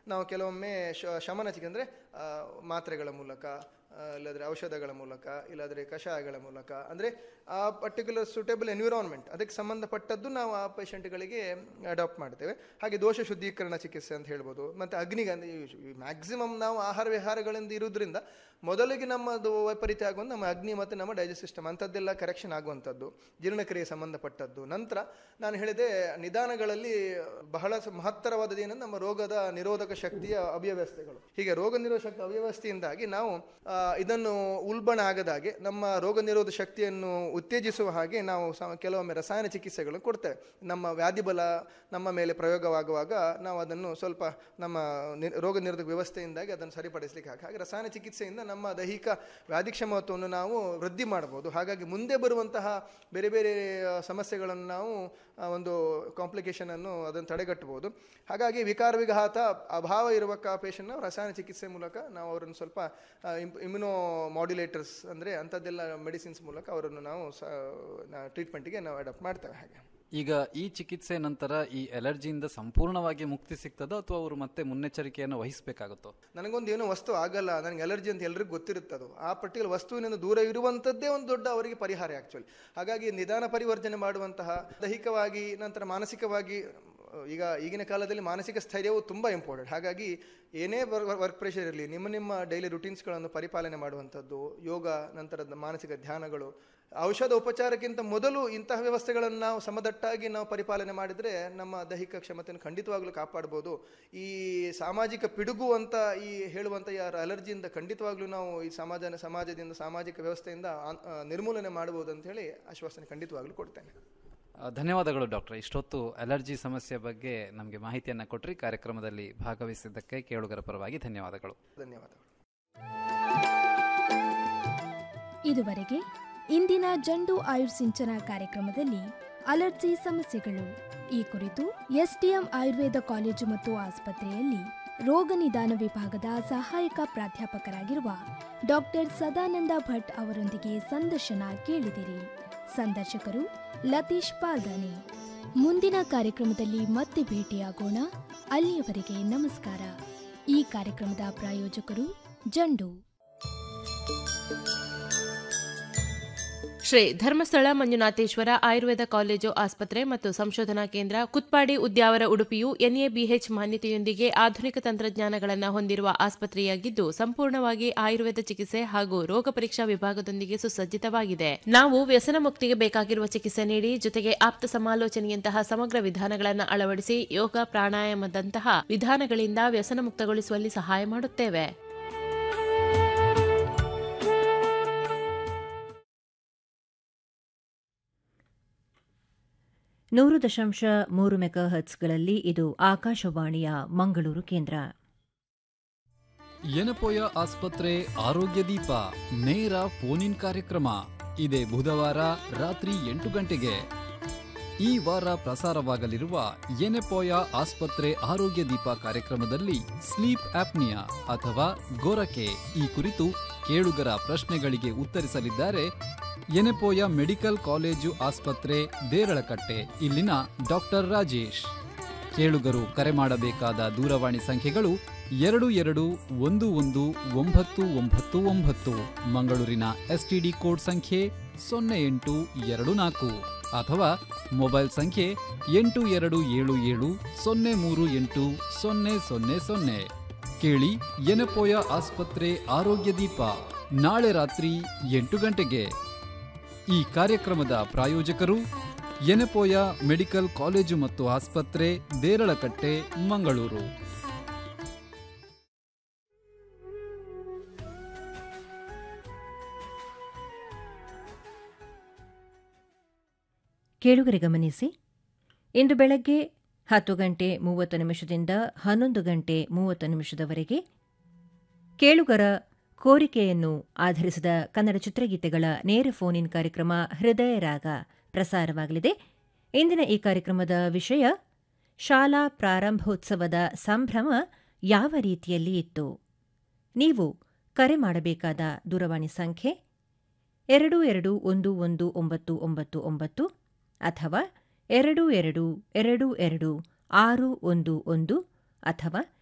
ನಾವು ಕೆಲವೊಮ್ಮೆ ಶಮನ ಚಿಕಿತ್ಸೆ ಅಂದರೆ ಮಾತ್ರೆಗಳ ಮೂಲಕ, ಇಲ್ಲಾಂದರೆ ಔಷಧಗಳ ಮೂಲಕ, ಇಲ್ಲಾಂದರೆ ಕಷಾಯಗಳ ಮೂಲಕ, ಅಂದರೆ ಆ ಪರ್ಟಿಕ್ಯುಲರ್ ಸೂಟೇಬಲ್ ಎನ್ವಿರಾನ್ಮೆಂಟ್ ಅದಕ್ಕೆ ಸಂಬಂಧಪಟ್ಟದ್ದು ನಾವು ಆ ಪೇಷಂಟ್ಗಳಿಗೆ ಅಡಾಪ್ಟ್ ಮಾಡ್ತೇವೆ. ಹಾಗೆ ದೋಷ ಶುದ್ಧೀಕರಣ ಚಿಕಿತ್ಸೆ ಅಂತ ಹೇಳ್ಬೋದು. ಮತ್ತು ಅಗ್ನಿಗಂಧ ಮ್ಯಾಕ್ಸಿಮಮ್ ನಾವು ಆಹಾರ ವಿಹಾರಗಳಿಂದ ಇರೋದ್ರಿಂದ ಮೊದಲಿಗೆ ನಮ್ಮದು ವೈಪರೀತ್ಯ ಆಗುವಂಥ ನಮ್ಮ ಅಗ್ನಿ ಮತ್ತು ನಮ್ಮ ಡೈಜೆಸ್ಟ್ ಸಿಸ್ಟಮ್ ಅಂಥದ್ದೆಲ್ಲ ಕರೆಕ್ಷನ್ ಆಗುವಂಥದ್ದು, ಜೀರ್ಣಕ್ರಿಯೆ ಸಂಬಂಧಪಟ್ಟದ್ದು. ನಂತರ ನಾನು ಹೇಳಿದೆ ನಿಧಾನಗಳಲ್ಲಿ ಬಹಳ ಮಹತ್ತರವಾದದ್ದು ಏನಂದ್ರೆ ನಮ್ಮ ರೋಗದ ನಿರೋಧಕ ಶಕ್ತಿಯ ಅವ್ಯವಸ್ಥೆಗಳು. ಹೀಗೆ ರೋಗ ನಿರೋಧಕ ಶಕ್ತಿ ಅವ್ಯವಸ್ಥೆಯಿಂದಾಗಿ ನಾವು ಇದನ್ನು ಉಲ್ಬಣ ಆಗದಾಗೆ ನಮ್ಮ ರೋಗ ನಿರೋಧ ಶಕ್ತಿಯನ್ನು ಉತ್ತೇಜಿಸುವ ಹಾಗೆ ನಾವು ಕೆಲವೊಮ್ಮೆ ರಸಾಯನ ಚಿಕಿತ್ಸೆಗಳನ್ನು ಕೊಡ್ತೇವೆ. ನಮ್ಮ ವ್ಯಾಧಿ ಬಲ ನಮ್ಮ ಮೇಲೆ ಪ್ರಯೋಗವಾಗುವಾಗ ನಾವು ಅದನ್ನು ಸ್ವಲ್ಪ ನಮ್ಮ ರೋಗ ನಿರೋಧಕ ವ್ಯವಸ್ಥೆಯಿಂದಾಗಿ ಅದನ್ನು ಸರಿಪಡಿಸಲಿಕ್ಕೆ ಹಾಗೆ ರಸಾಯನ ಚಿಕಿತ್ಸೆಯಿಂದ ನಮ್ಮ ದೈಹಿಕ ವ್ಯಾಧಿಕ್ಷಮತ್ವವನ್ನು ನಾವು ವೃದ್ಧಿ ಮಾಡಬಹುದು. ಹಾಗಾಗಿ ಮುಂದೆ ಬರುವಂತಹ ಬೇರೆ ಬೇರೆ ಸಮಸ್ಯೆಗಳನ್ನು ನಾವು ಒಂದು ಕಾಂಪ್ಲಿಕೇಶನ್ ಅನ್ನು ಅದನ್ನು ತಡೆಗಟ್ಟಬಹುದು. ಹಾಗಾಗಿ ವಿಕಾರ ವಿಘಾತ ಅಭಾವ ಇರುವ ಪೇಷಂಟ್ನ ರಸಾಯನ ಚಿಕಿತ್ಸೆ ಮೂಲಕ ನಾವು ಅವರನ್ನು ಸ್ವಲ್ಪ ಇಮ್ಯುನೋ ಮಾಡ್ಯುಲೇಟರ್ಸ್ ಅಂದರೆ ಅಂಥದ್ದೆಲ್ಲ ಮೆಡಿಸಿನ್ಸ್ ಮೂಲಕ ಅವರನ್ನು ನಾವು ಟ್ರೀಟ್ಮೆಂಟಿಗೆ ನಾವು ಅಡಾಪ್ಟ್ ಮಾಡ್ತೇವೆ. ಹಾಗೆ ಈಗ ಈ ಚಿಕಿತ್ಸೆ ನಂತರ ಈ ಅಲರ್ಜಿಯಿಂದ ಸಂಪೂರ್ಣವಾಗಿ ಮುಕ್ತಿ ಸಿಗ್ತದೋ ಅಥವಾ ಅವರು ಮತ್ತೆ ಮುನ್ನೆಚ್ಚರಿಕೆಯನ್ನು ವಹಿಸಬೇಕಾಗುತ್ತೋ? ನನಗೊಂದು ಏನೋ ವಸ್ತು ಆಗಲ್ಲ, ನನಗೆ ಅಲರ್ಜಿ ಅಂತ ಎಲ್ರಿಗೂ ಗೊತ್ತಿರುತ್ತದೋ ಆ ಪರ್ಟಿಕ್ಯುಲರ್ ವಸ್ತುವಿನಿಂದ ದೂರ ಇರುವಂಥದ್ದೇ ಒಂದು ದೊಡ್ಡ ಅವರಿಗೆ ಪರಿಹಾರ ಆ್ಯಕ್ಚುಲಿ. ಹಾಗಾಗಿ ನಿಧಾನ ಪರಿವರ್ತನೆ ಮಾಡುವಂತಹ ದೈಹಿಕವಾಗಿ ನಂತರ ಮಾನಸಿಕವಾಗಿ, ಈಗಿನ ಕಾಲದಲ್ಲಿ ಮಾನಸಿಕ ಸ್ಥೈರ್ಯವು ತುಂಬ ಇಂಪಾರ್ಟೆಂಟ್. ಹಾಗಾಗಿ ಏನೇ ವರ್ಕ್ ಪ್ರೆಷರ್ ಇರಲಿ ನಿಮ್ಮ ಡೈಲಿ ರುಟೀನ್ಸ್ಗಳನ್ನು ಪರಿಪಾಲನೆ ಮಾಡುವಂಥದ್ದು, ಯೋಗ, ನಂತರದ ಮಾನಸಿಕ ಧ್ಯಾನಗಳು, ಔಷಧ ಉಪಚಾರಕ್ಕಿಂತ ಮೊದಲು ಇಂತಹ ವ್ಯವಸ್ಥೆಗಳನ್ನು ನಾವು ಸಮದಟ್ಟಾಗಿ ನಾವು ಪರಿಪಾಲನೆ ಮಾಡಿದರೆ ನಮ್ಮ ದೈಹಿಕ ಕ್ಷಮತೆಯನ್ನು ಖಂಡಿತವಾಗ್ಲೂ ಕಾಪಾಡ್ಬೋದು. ಈ ಸಾಮಾಜಿಕ ಪಿಡುಗು ಅಂತ ಈ ಹೇಳುವಂಥ ಯಾರು ಅಲರ್ಜಿಯಿಂದ ಖಂಡಿತವಾಗ್ಲೂ ನಾವು ಈ ಸಮಾಜದಿಂದ ಸಾಮಾಜಿಕ ವ್ಯವಸ್ಥೆಯಿಂದ ನಿರ್ಮೂಲನೆ ಮಾಡ್ಬೋದು ಅಂತ ಹೇಳಿ ಆಶ್ವಾಸನೆ ಖಂಡಿತವಾಗ್ಲೂ ಕೊಡ್ತೇನೆ. ಧನ್ಯವಾದಗಳು ಡಾಕ್ಟರ್. ಇಷ್ಟೊತ್ತು ಅಲರ್ಜಿ ಸಮಸ್ಯೆ ಬಗ್ಗೆ ನಮಗೆ ಮಾಹಿತಿಯನ್ನು ಕೊಟ್ಟರಿ. ಕಾರ್ಯಕ್ರಮದಲ್ಲಿ ಭಾಗವಹಿಸಿದ್ದಕ್ಕೆ ಕೇಳುಗರ ಪರವಾಗಿ ಧನ್ಯವಾದಗಳು. ಧನ್ಯವಾದಗಳು. ಇದುವರೆಗೆ ಇಂದಿನ ಜಂಡು ಆಯುರ್ಸಿಂಚನ ಕಾರ್ಯಕ್ರಮದಲ್ಲಿ ಅಲರ್ಜಿ ಸಮಸ್ಯೆಗಳು ಈ ಕುರಿತು ಎಸ್ಟಿಎಂ ಆಯುರ್ವೇದ ಕಾಲೇಜು ಮತ್ತು ಆಸ್ಪತ್ರೆಯಲ್ಲಿ ರೋಗ ನಿದಾನ ವಿಭಾಗದ ಸಹಾಯಕ ಪ್ರಾಧ್ಯಾಪಕರಾಗಿರುವ ಡಾಕ್ಟರ್ ಸದಾನಂದ ಭಟ್ ಅವರೊಂದಿಗೆ ಸಂದರ್ಶನ ಕೇಳಿದಿರಿ. ಸಂದರ್ಶಕರು ಲತೀಶ್ ಪಾಲ್ದಾನೆ. ಮುಂದಿನ ಕಾರ್ಯಕ್ರಮದಲ್ಲಿ ಮತ್ತೆ ಭೇಟಿಯಾಗೋಣ. ಅಲ್ಲಿಯವರೆಗೆ ನಮಸ್ಕಾರ. ಈ ಕಾರ್ಯಕ್ರಮದ ಪ್ರಾಯೋಜಕರು ಜಂಡು. ಶ್ರೀ ಧರ್ಮಸ್ಥಳ ಮಂಜುನಾಥೇಶ್ವರ ಆಯುರ್ವೇದ ಕಾಲೇಜು ಆಸ್ಪತ್ರೆ ಮತ್ತು ಸಂಶೋಧನಾ ಕೇಂದ್ರ ಕುತ್ಪಾಡಿ ಉದ್ಯಾವರ ಉಡುಪಿಯು ಎನ್ಎಬಿಎಚ್ ಮಾನ್ಯತೆಯೊಂದಿಗೆ ಆಧುನಿಕ ತಂತ್ರಜ್ಞಾನಗಳನ್ನು ಹೊಂದಿರುವ ಆಸ್ಪತ್ರೆಯಾಗಿದ್ದು ಸಂಪೂರ್ಣವಾಗಿ ಆಯುರ್ವೇದ ಚಿಕಿತ್ಸೆ ಹಾಗೂ ರೋಗ ಪರೀಕ್ಷಾ ವಿಭಾಗದೊಂದಿಗೆ ಸುಸಜ್ಜಿತವಾಗಿದೆ. ನಾವು ವ್ಯಸನ ಮುಕ್ತಿಗೆ ಬೇಕಾಗಿರುವ ಚಿಕಿತ್ಸೆ ನೀಡಿ ಜೊತೆಗೆ ಆಪ್ತ ಸಮಾಲೋಚನೆಯಂತಹ ಸಮಗ್ರ ವಿಧಾನಗಳನ್ನು ಅಳವಡಿಸಿ ಯೋಗ ಪ್ರಾಣಾಯಾಮದಂತಹ ವಿಧಾನಗಳಿಂದ ವ್ಯಸನ ಮುಕ್ತಗೊಳಿಸುವಲ್ಲಿ ಸಹಾಯ ಮಾಡುತ್ತೇವೆ. 100.3 ಮೆಗಾಹರ್ಟ್ಸ್ಗಳಲ್ಲಿ ಇದು ಆಕಾಶವಾಣಿಯ ಮಂಗಳೂರು ಕೇಂದ್ರ. ಎನಪೋಯ ಆಸ್ಪತ್ರೆ ಆರೋಗ್ಯ ದೀಪ ನೇರ ಫೋನ್ ಇನ್ ಕಾರ್ಯಕ್ರಮ ಇದೇ ಬುಧವಾರ ರಾತ್ರಿ 8 ಗಂಟೆಗೆ. ಈ ವಾರ ಪ್ರಸಾರವಾಗಲಿರುವ ಎನೆಪೋಯ ಆಸ್ಪತ್ರೆ ಆರೋಗ್ಯ ದೀಪ ಕಾರ್ಯಕ್ರಮದಲ್ಲಿ ಸ್ಲೀಪ್ ಆಪ್ನಿಯಾ ಅಥವಾ ಗೋರಕೆ ಈ ಕುರಿತು ಕೇಳುಗರ ಪ್ರಶ್ನೆಗಳಿಗೆ ಉತ್ತರಿಸಲಿದ್ದಾರೆ ಎನೆಪೋಯ ಮೆಡಿಕಲ್ ಕಾಲೇಜು ಆಸ್ಪತ್ರೆ ದೇರಳಕಟ್ಟೆ ಇಲ್ಲಿನ ಡಾಕ್ಟರ್ ರಾಜೇಶ್. ಕೇಳುಗರು ಕರೆ ಮಾಡಬೇಕಾದ ದೂರವಾಣಿ ಸಂಖ್ಯೆಗಳು 22119999 ಮಂಗಳೂರಿನ ಎಸ್ಟಿಡಿ ಕೋಡ್ ಸಂಖ್ಯೆ 0824 ಅಥವಾ ಮೊಬೈಲ್ ಸಂಖ್ಯೆ 8277038000. ಕೇಳಿ ಎನೆಪೋಯ ಆಸ್ಪತ್ರೆ ಆರೋಗ್ಯ ದೀಪ ನಾಳೆ ರಾತ್ರಿ 8 ಗಂಟೆಗೆ. ಈ ಕಾರ್ಯಕ್ರಮದ ಪ್ರಾಯೋಜಕರು ಎನೆಪೋಯ ಮೆಡಿಕಲ್ ಕಾಲೇಜು ಮತ್ತು ಆಸ್ಪತ್ರೆ ದೇರಳಕಟ್ಟೆ ಮಂಗಳೂರು. ಕೇಳುಗರೆ ಗಮನಿಸಿ, ಇಂದು ಬೆಳಗ್ಗೆ 10 ಗಂಟೆ 30 ನಿಮಿಷದಿಂದ 11 ಗಂಟೆ 30 ನಿಮಿಷದವರೆಗೆ ಕೇಳುಗರ ಕೋರಿಕೆಯನ್ನು ಆಧರಿಸಿದ ಕನ್ನಡ ಚಿತ್ರಗೀತೆಗಳ ನೇರ ಫೋನ್ ಇನ್ ಕಾರ್ಯಕ್ರಮ ಹೃದಯ ರಾಗ ಪ್ರಸಾರವಾಗಲಿದೆ. ಇಂದಿನ ಈ ಕಾರ್ಯಕ್ರಮದ ವಿಷಯ ಶಾಲಾ ಪ್ರಾರಂಭೋತ್ಸವದ ಸಂಭ್ರಮ ಯಾವ ರೀತಿಯಲ್ಲಿ ಇತ್ತು. ನೀವು ಕರೆ ಮಾಡಬೇಕಾದ ದೂರವಾಣಿ ಸಂಖ್ಯೆ 22119999 ಅಥವಾ 22222611 ಅಥವಾ